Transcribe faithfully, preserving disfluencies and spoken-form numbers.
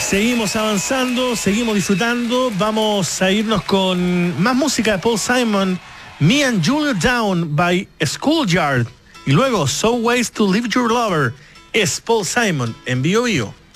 Seguimos avanzando, seguimos disfrutando. Vamos a irnos con más música de Paul Simon, Me and Julia Down by Schoolyard. Y luego So Ways to Leave Your Lover. Es Paul Simon en Bio Bio.